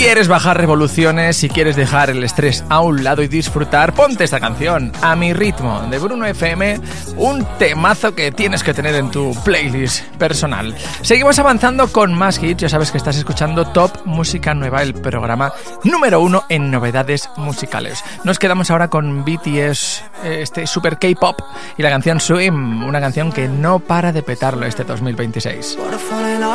quieres bajar revoluciones, si quieres dejar el estrés a un lado y disfrutar, ponte esta canción, A mi ritmo, de Bruno FM, un temazo que tienes que tener en tu playlist personal. Seguimos avanzando con más hits, ya sabes que estás escuchando Top Música Nueva, el programa número 1 en novedades musicales. Nos quedamos ahora con BTS, este super K-pop, y la canción Swim, una canción que no para de petarlo este 2026.